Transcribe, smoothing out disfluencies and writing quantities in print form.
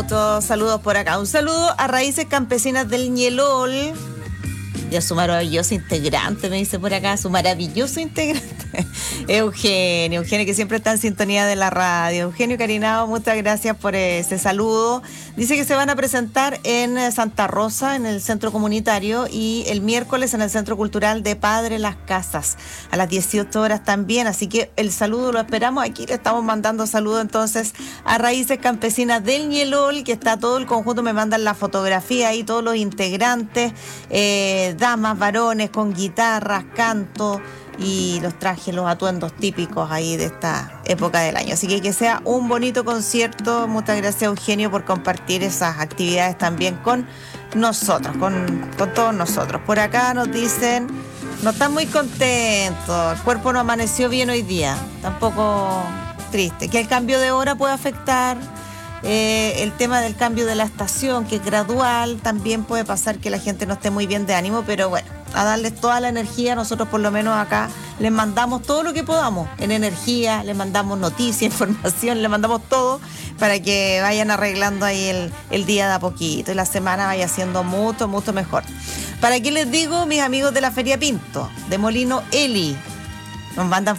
Todos saludos por acá. Un saludo a Raíces Campesinas del Ñelol y a su maravilloso integrante, me dice por acá, su maravilloso integrante, Eugenio, que siempre está en sintonía de la radio. Eugenio Carinao, muchas gracias por ese saludo. Dice que se van a presentar en Santa Rosa, en el centro comunitario, y el miércoles en el Centro Cultural de Padre Las Casas, a las 18 horas también, así que el saludo lo esperamos aquí. Le estamos mandando saludos entonces a Raíces Campesinas del Ñelol, que está todo el conjunto, me mandan la fotografía ahí, todos los integrantes, damas, varones, con guitarras, canto y los trajes, los atuendos típicos ahí de esta época del año. Así que sea un bonito concierto. Muchas gracias, Eugenio, por compartir esas actividades también con nosotros, con todos nosotros. Por acá nos dicen, no están muy contentos, el cuerpo no amaneció bien hoy día, tampoco triste, que el cambio de hora puede afectar. El tema del cambio de la estación, que es gradual, también puede pasar que la gente no esté muy bien de ánimo, pero bueno, a darles toda la energía. Nosotros por lo menos acá les mandamos todo lo que podamos en energía, les mandamos noticias, información, les mandamos todo para que vayan arreglando ahí el día de a poquito y la semana vaya siendo mucho, mucho mejor. ¿Para qué les digo? Mis amigos de la Feria Pinto, de Molino Eli, nos mandan